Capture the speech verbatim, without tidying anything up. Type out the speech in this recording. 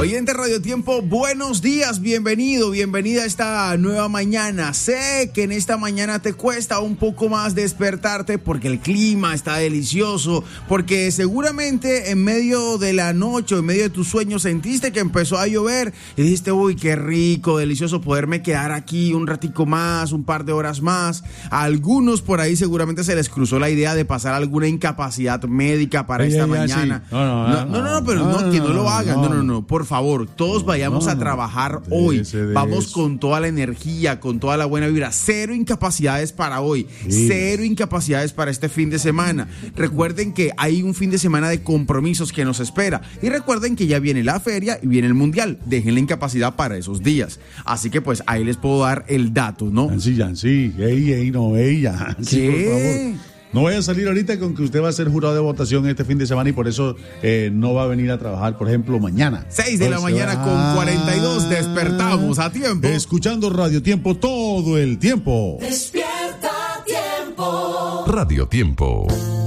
Oyente Radio Tiempo, buenos días, bienvenido, bienvenida a esta nueva mañana. Sé que en esta mañana te cuesta un poco más despertarte porque el clima está delicioso, porque seguramente en medio de la noche, en medio de tus sueños sentiste que empezó a llover y dijiste, uy, qué rico, delicioso poderme quedar aquí un ratico más, un par de horas más. A algunos por ahí seguramente se les cruzó la idea de pasar alguna incapacidad médica para Oye, esta ya, mañana. Sí. No, no, no, no, no, no, pero no, no, que no lo hagan, no, no, no, por favor, todos vayamos no, a no, trabajar de hoy, ese, de vamos eso. con toda la energía, con toda la buena vibra, cero incapacidades para hoy, Sí. cero incapacidades para este fin de semana. Recuerden que hay un fin de semana de compromisos que nos espera y recuerden que ya viene la feria y viene el mundial, dejen la incapacidad para esos días, así que pues ahí les puedo dar el dato, ¿no? Yancy, Yancy, ey, ey, no, ella. ¿Qué? Por favor. No vaya a salir ahorita con que usted va a ser jurado de votación este fin de semana y por eso eh, no va a venir a trabajar, por ejemplo, mañana. seis de la Entonces, mañana ah, con cuarenta y dos, despertamos a tiempo. Escuchando Radio Tiempo todo el tiempo. Despierta Tiempo. Radio Tiempo.